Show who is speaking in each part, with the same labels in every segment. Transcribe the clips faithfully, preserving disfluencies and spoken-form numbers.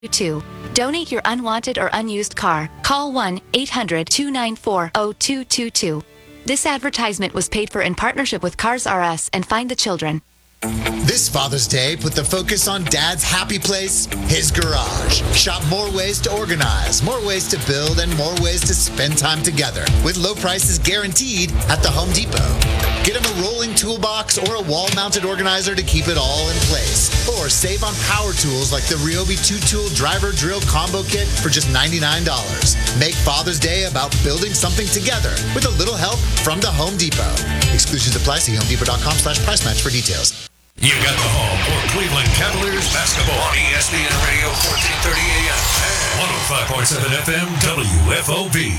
Speaker 1: Two. Donate your unwanted or unused car. Call one eight hundred two nine four zero two two two. This advertisement was paid for in partnership with Cars R Us and Find the Children.
Speaker 2: This Father's Day, put the focus on Dad's happy place, his garage. Shop more ways to organize, more ways to build, and more ways to spend time together with low prices guaranteed at the Home Depot. Get him a rolling toolbox or a wall-mounted organizer to keep it all in place. Or save on power tools like the Ryobi two-tool driver drill combo kit for just ninety-nine dollars. Make Father's Day about building something together with a little help from the Home Depot. Exclusions apply. See homedepot.com slash price match for details.
Speaker 3: You got the home for Cleveland Cavaliers basketball on E S P N Radio fourteen thirty A M and one oh five point seven F M W F O V.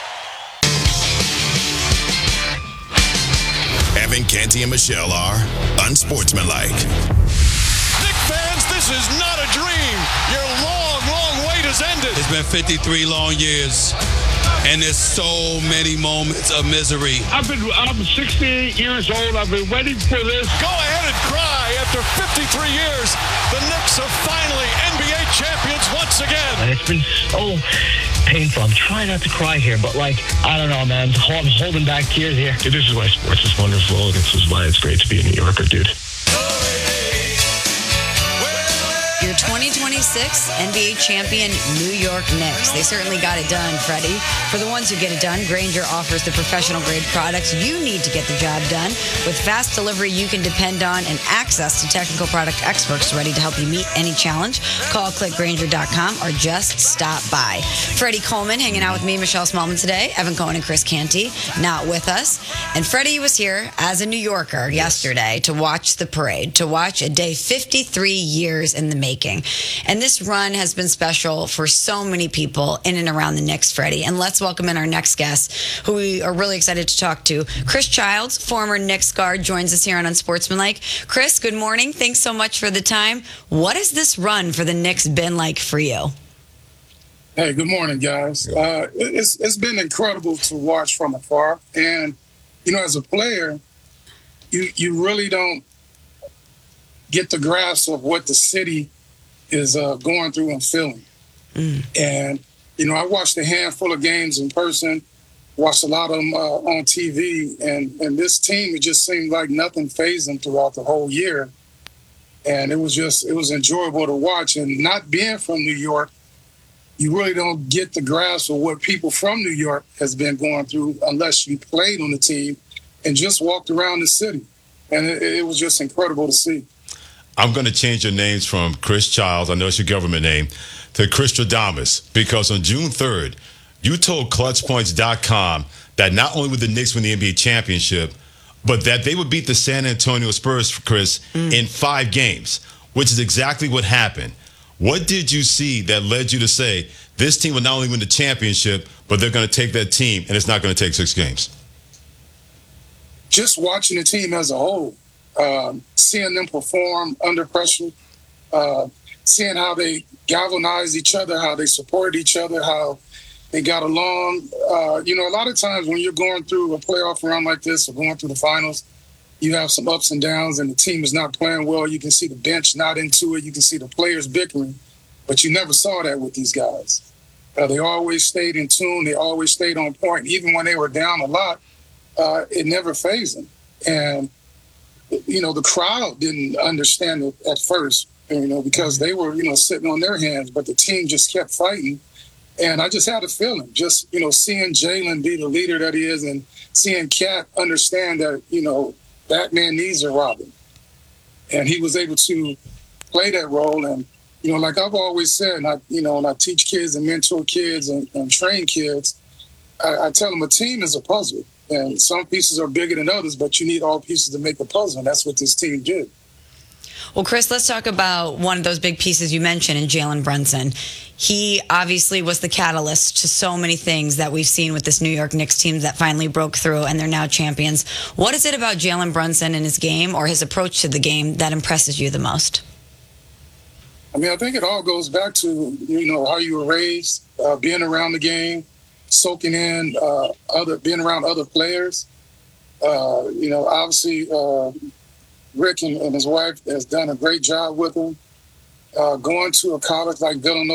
Speaker 4: Evan, Canty, and Michelle are unsportsmanlike.
Speaker 5: Knick fans, this is not a dream. Your long, long wait has ended.
Speaker 6: It's been fifty-three long years, and there's so many moments of misery.
Speaker 7: I've been, I'm sixty-eight years old. I've been waiting for this.
Speaker 5: Go ahead and cry. After fifty-three years, the Knicks are finally N B A champions once again.
Speaker 8: And it's been so painful. I'm trying not to cry here, but like, I don't know, man. I'm holding back tears here.
Speaker 7: This is why sports is wonderful. This is why it's great to be a New Yorker, dude.
Speaker 9: Your twenty twenty-six N B A champion New York Knicks. They certainly got it done, Freddie. For the ones who get it done, Grainger offers the professional-grade products you need to get the job done. With fast delivery you can depend on and access to technical product experts ready to help you meet any challenge. Call click grainger dot com or just stop by. Freddie Coleman hanging out with me, Michelle Smallman today. Evan Cohen and Chris Canty not with us. And Freddie was here as a New Yorker yesterday to watch the parade, to watch a day fifty-three years in the making. And this run has been special for so many people in and around the Knicks, Freddie. And let's welcome in our next guest, who we are really excited to talk to. Chris Childs, former Knicks guard, joins us here on Unsportsmanlike. Chris, good morning. Thanks so much for the time. What has this run for the Knicks been like for you?
Speaker 10: Hey, good morning, guys. Uh, it's it's been incredible to watch from afar. And, you know, as a player, you you really don't get the grasp of what the city is uh, going through and feeling. Mm. And, you know, I watched a handful of games in person, watched a lot of them uh, on T V, and, and this team, it just seemed like nothing fazed them throughout the whole year. And it was just, it was enjoyable to watch. And not being from New York, you really don't get the grasp of what people from New York has been going through unless you played on the team and just walked around the city. And it, it was just incredible to see.
Speaker 11: I'm going to change your names from Chris Childs, I know it's your government name, to Chris Stradamus, because on June third, you told Clutch Points dot com that not only would the Knicks win the N B A championship, but that they would beat the San Antonio Spurs, Chris, mm. in five games, which is exactly what happened. What did you see that led you to say this team will not only win the championship, but they're going to take that team, and it's not going to take six games?
Speaker 10: Just watching the team as a whole. Um, seeing them perform under pressure, uh, seeing how they galvanized each other, how they supported each other, how they got along. Uh, you know, a lot of times when you're going through a playoff run like this or going through the finals, you have some ups and downs and the team is not playing well. You can see the bench not into it. You can see the players bickering, but you never saw that with these guys. Uh, they always stayed in tune. They always stayed on point. Even when they were down a lot, uh, it never fazed them. And you know, the crowd didn't understand it at first, you know, because they were, you know, sitting on their hands, but the team just kept fighting. And I just had a feeling, just, you know, seeing Jalen be the leader that he is and seeing Cat understand that, you know, Batman needs a Robin. And he was able to play that role. And, you know, like I've always said, and I, you know, and I teach kids and mentor kids and, and train kids, I, I tell them a team is a puzzle. And some pieces are bigger than others, but you need all pieces to make a puzzle. And that's what this team did.
Speaker 9: Well, Chris, let's talk about one of those big pieces you mentioned in Jalen Brunson. He obviously was the catalyst to so many things that we've seen with this New York Knicks team that finally broke through and they're now champions. What is it about Jalen Brunson and his game or his approach to the game that impresses you the most?
Speaker 10: I mean, I think it all goes back to, you know, how you were raised, uh, being around the game, soaking in uh, other, being around other players. Uh, you know, obviously, uh, Rick and, and his wife has done a great job with him. uh, going to a college like Villanova.